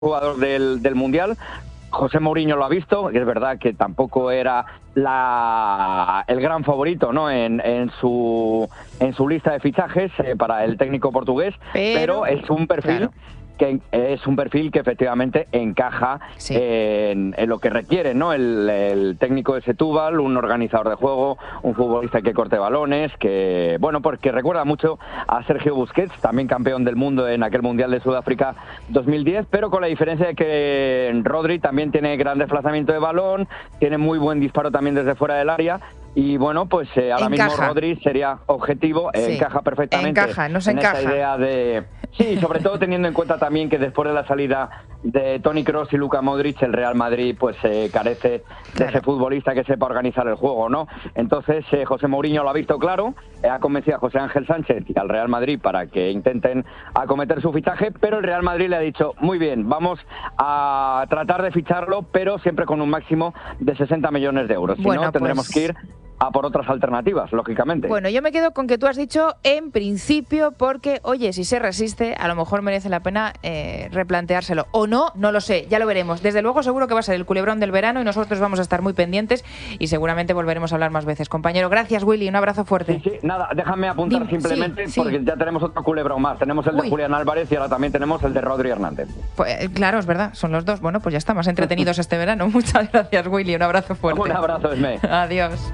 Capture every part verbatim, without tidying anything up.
jugador del, del Mundial. José Mourinho lo ha visto, es verdad que tampoco era la, el gran favorito, ¿no? en, en, su, en su lista de fichajes eh, para el técnico portugués, pero, pero es un perfil... Claro. que es un perfil que efectivamente encaja sí. en, en lo que requiere, ¿no? El, el técnico de Setúbal, un organizador de juego, un futbolista que corte balones, que, bueno, porque recuerda mucho a Sergio Busquets, también campeón del mundo en aquel Mundial de Sudáfrica dos mil diez, pero con la diferencia de que Rodri también tiene gran desplazamiento de balón, tiene muy buen disparo también desde fuera del área. Y bueno, pues eh, ahora encaja. mismo Rodri sería objetivo, eh, sí. encaja perfectamente encaja, no se en encaja. esa idea de... Sí, sobre todo teniendo en cuenta también que después de la salida de Toni Kroos y Luka Modric, el Real Madrid pues eh, carece de claro. ese futbolista que sepa organizar el juego, ¿no? Entonces eh, José Mourinho lo ha visto claro, eh, ha convencido a José Ángel Sánchez y al Real Madrid para que intenten acometer su fichaje, pero el Real Madrid le ha dicho, muy bien, vamos a tratar de ficharlo, pero siempre con un máximo de sesenta millones de euros. Si bueno, no, tendremos pues... que ir a por otras alternativas, lógicamente. Bueno, yo me quedo con que tú has dicho en principio porque, oye, si se resiste, a lo mejor merece la pena eh, replanteárselo. O no, no lo sé, ya lo veremos. Desde luego seguro que va a ser el culebrón del verano y nosotros vamos a estar muy pendientes y seguramente volveremos a hablar más veces. Compañero, gracias, Willy, un abrazo fuerte. Sí, sí, nada, déjame apuntar Dime, simplemente sí, porque sí. ya tenemos otro culebrón más. Tenemos el Uy. de Julián Álvarez y ahora también tenemos el de Rodri Hernández. Pues claro, es verdad, son los dos. Bueno, pues ya está, más entretenidos este verano. Muchas gracias, Willy, un abrazo fuerte. Un abrazo, Esme. Adiós.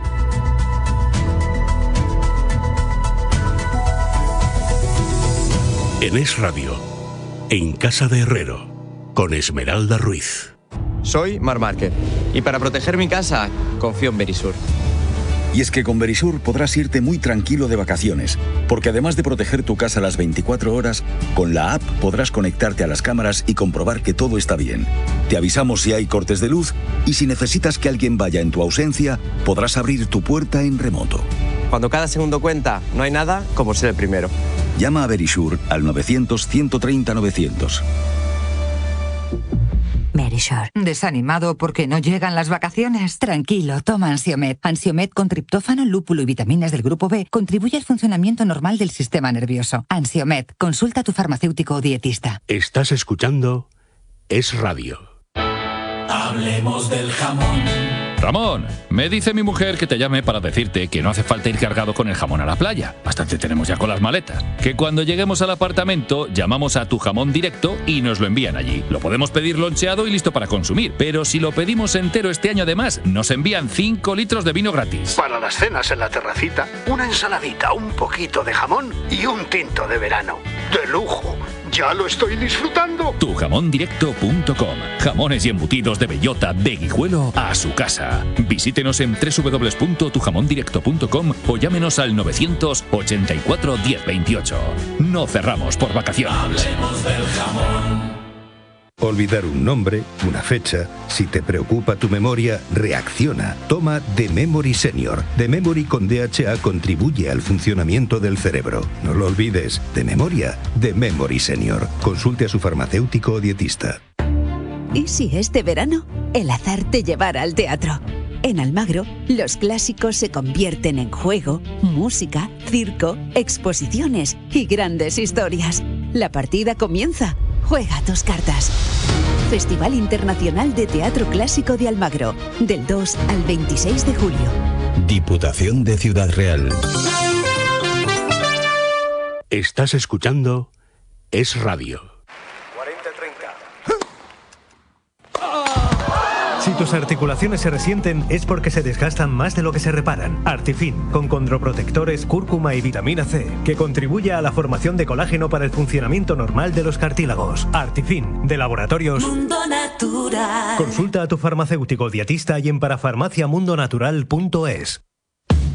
En Es Radio, en Casa de Herrero, con Esmeralda Ruiz. Soy Marc Márquez y para proteger mi casa confío en Verisur. Y es que con Verisur podrás irte muy tranquilo de vacaciones, porque además de proteger tu casa las veinticuatro horas, con la app podrás conectarte a las cámaras y comprobar que todo está bien. Te avisamos si hay cortes de luz y si necesitas que alguien vaya en tu ausencia, podrás abrir tu puerta en remoto. Cuando cada segundo cuenta, no hay nada como ser el primero. Llama a Verisur al novecientos, ciento treinta, novecientos. Verisur. ¿Desanimado porque no llegan las vacaciones? Tranquilo, toma Ansiomed. Ansiomed con triptófano, lúpulo y vitaminas del grupo B contribuye al funcionamiento normal del sistema nervioso. Ansiomed, consulta a tu farmacéutico o dietista. Estás escuchando Es Radio. Hablemos del jamón. Ramón, me dice mi mujer que te llame para decirte que no hace falta ir cargado con el jamón a la playa. Bastante tenemos ya con las maletas. Que cuando lleguemos al apartamento llamamos a Tu Jamón Directo y nos lo envían allí. Lo podemos pedir loncheado y listo para consumir. Pero si lo pedimos entero este año además, nos envían cinco litros de vino gratis. Para las cenas en la terracita, una ensaladita, un poquito de jamón y un tinto de verano. ¡De lujo! ¡Ya lo estoy disfrutando! tu jamón directo punto com. Jamones y embutidos de bellota, de Guijuelo a su casa. Visítenos en doble u doble u doble u punto tu jamón directo punto com o llámenos al novecientos ochenta y cuatro diez veintiocho. No cerramos por vacaciones. Hablemos del jamón. Olvidar un nombre, una fecha. Si te preocupa tu memoria, reacciona. Toma The Memory Senior. The Memory con D H A contribuye al funcionamiento del cerebro. No lo olvides. De memoria, The Memory Senior. Consulte a su farmacéutico o dietista. ¿Y si este verano el azar te llevara al teatro? En Almagro, los clásicos se convierten en juego, música, circo, exposiciones y grandes historias. La partida comienza. Juega tus cartas. Festival Internacional de Teatro Clásico de Almagro, del dos al veintiséis de julio. Diputación de Ciudad Real. Estás escuchando Es Radio. cuarenta treinta. Si tus articulaciones se resienten es porque se desgastan más de lo que se reparan. Artifin, con condroprotectores, cúrcuma y vitamina C, que contribuye a la formación de colágeno para el funcionamiento normal de los cartílagos. Artifin, de Laboratorios Mundo Natural. Consulta a tu farmacéutico dietista y en parafarmaciamundonatural punto es.